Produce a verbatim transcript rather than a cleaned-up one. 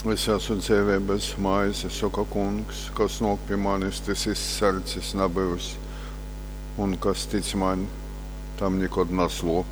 Es esmu dzīvības maize, saka kungs, kas nāk pie manis, tas izsalcis nebūs, un kas tic man, tam nekad neslopst.